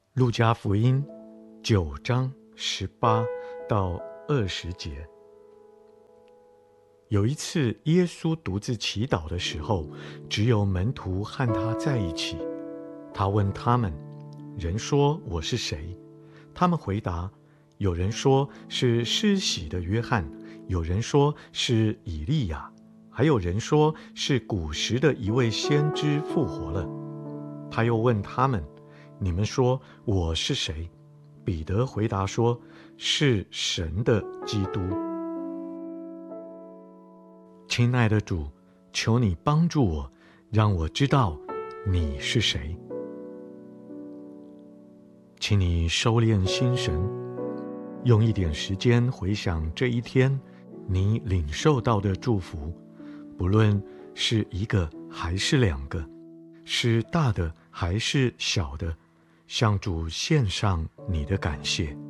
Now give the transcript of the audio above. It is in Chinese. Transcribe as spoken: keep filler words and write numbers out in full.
路加福音九章十八到二十节。有一次，耶稣独自祈祷的时候，只有门徒和他在一起。他问他们：“人说我是谁？”他们回答：“有人说是施洗的约翰，有人说是以利亚，还有人说是古时的一位先知复活了。”他又问他们：“你们说我是谁？”彼得回答说：“是神的基督。”亲爱的主，求你帮助我，让我知道你是谁。请你收敛心神，用一点时间回想这一天你领受到的祝福，不论是一个还是两个，是大的还是小的，向主献上你的感谢。